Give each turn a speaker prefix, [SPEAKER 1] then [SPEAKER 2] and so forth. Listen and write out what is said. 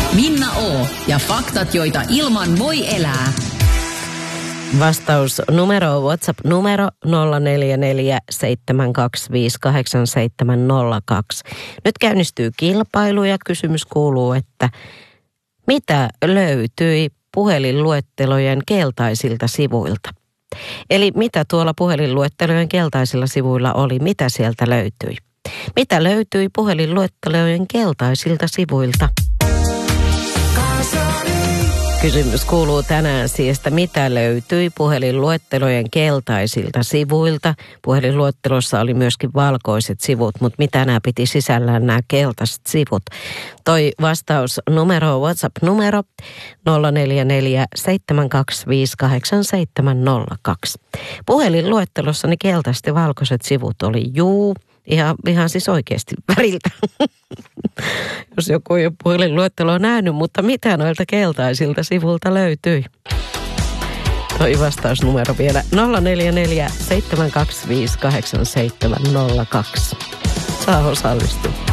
[SPEAKER 1] Minna O. ja faktat, joita ilman voi elää.
[SPEAKER 2] Vastausnumero, WhatsApp-numero 0447258702. Nyt käynnistyy kilpailu ja kysymys kuuluu, että mitä löytyi puhelinluettelojen keltaisilta sivuilta? Eli mitä tuolla puhelinluettelojen keltaisilla sivuilla oli, mitä sieltä löytyi? Mitä löytyi puhelinluettelojen keltaisilta sivuilta? Kysymys kuuluu tänään siis, että mitä löytyi puhelinluettelojen keltaisilta sivuilta. Puhelinluettelossa oli myöskin valkoiset sivut, mutta mitä nämä piti sisällään nämä keltaiset sivut? Toi vastausnumero, WhatsApp-numero 0447258702. Puhelinluettelossa ne keltaiset ja valkoiset sivut oli ihan siis oikeasti väriltä. Jos joku ei ole puhelinluetteloa nähnyt, mutta mitä noilta keltaisilta sivulta löytyi? Toi vastausnumero vielä 0447258702. Saa osallistua.